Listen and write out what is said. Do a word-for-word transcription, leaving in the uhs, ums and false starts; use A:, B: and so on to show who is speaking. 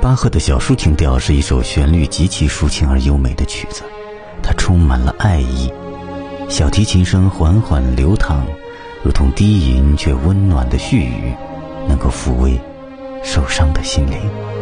A: 巴赫的小抒情调是一首旋律极其抒情而优美的曲子，它充满了爱意，小提琴声缓缓流淌，如同低吟却温暖的絮语，能够抚慰受伤的心灵。